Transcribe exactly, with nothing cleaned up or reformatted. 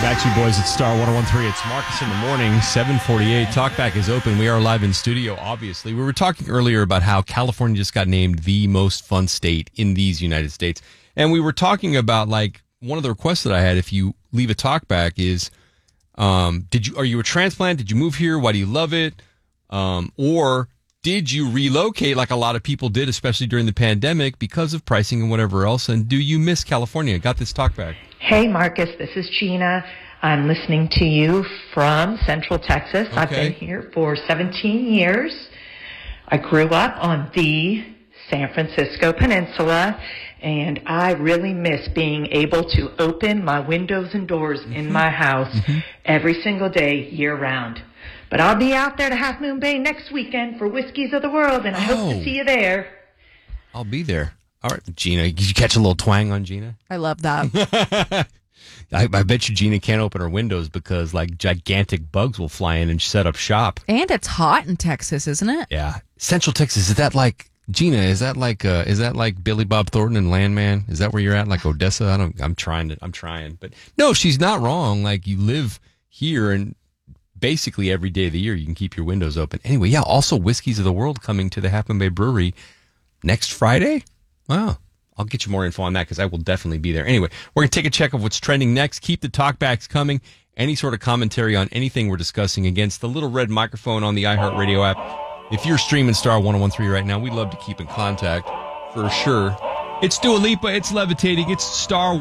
Backstreet Boys at Star one oh one three. It's Marcus in the morning, seven forty-eight. Talkback is open. We are live in studio, obviously. We were talking earlier about how California just got named the most fun state in these United States. And we were talking about, like, one of the requests that I had, if you leave a talkback, is, um, did you, are you a transplant? Did you move here? Why do you love it? Um, or did you relocate like a lot of people did, especially during the pandemic, because of pricing and whatever else? And do you miss California? Got this talkback. Hey, Marcus, this is Gina. I'm listening to you from Central Texas. Okay. I've been here for seventeen years. I grew up on the San Francisco Peninsula, and I really miss being able to open my windows and doors mm-hmm. in my house mm-hmm. every single day, year-round. But I'll be out there to Half Moon Bay next weekend for Whiskeys of the World, and I oh. hope to see you there. I'll be there. All right, Gina, did you catch a little twang on Gina? I love that. I, I bet you Gina can't open her windows because, like, gigantic bugs will fly in and set up shop. And it's hot in Texas, isn't it? Yeah. Central Texas, is that like, Gina, is that like uh, is that like Billy Bob Thornton and Landman? Is that where you're at, like Odessa? I don't, I'm trying to, I'm trying. But no, she's not wrong. Like, you live here and basically every day of the year you can keep your windows open. Anyway, yeah, also Whiskeys of the World coming to the Half Moon Bay Brewery next Friday. Wow. I'll get you more info on that because I will definitely be there. Anyway, we're going to take a check of what's trending next. Keep the talkbacks coming. Any sort of commentary on anything we're discussing against the little red microphone on the iHeartRadio app. If you're streaming Star one oh one three right now, we'd love to keep in contact for sure. It's Dua Lipa. It's Levitating. It's Star